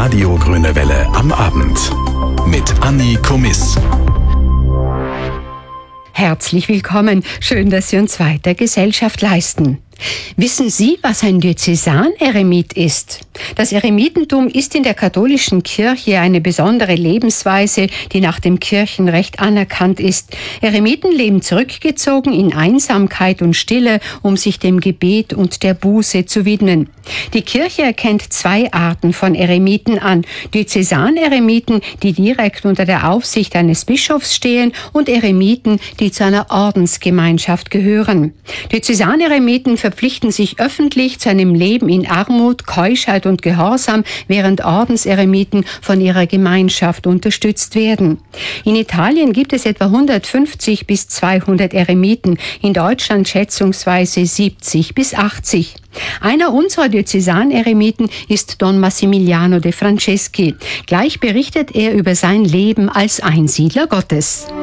Radio Grüne Welle am Abend mit Anni Komiss. Herzlich willkommen. Schön, dass Sie uns weiter Gesellschaft leisten. Wissen Sie, was ein Diözesaneremit ist? Das Eremitentum ist in der katholischen Kirche eine besondere Lebensweise, die nach dem Kirchenrecht anerkannt ist. Eremiten leben zurückgezogen in Einsamkeit und Stille, um sich dem Gebet und der Buße zu widmen. Die Kirche erkennt zwei Arten von Eremiten an: Diözesaneremiten, die direkt unter der Aufsicht eines Bischofs stehen, und Eremiten, die zu einer Ordensgemeinschaft gehören. Diözesaneremiten verpflichten sich öffentlich zu einem Leben in Armut, Keuschheit und Gehorsam, während Ordenseremiten von ihrer Gemeinschaft unterstützt werden. In Italien gibt es etwa 150 bis 200 Eremiten, in Deutschland schätzungsweise 70 bis 80. Einer unserer Diözesaneremiten ist Don Massimiliano de Franceschi. Gleich berichtet er über sein Leben als Einsiedler Gottes.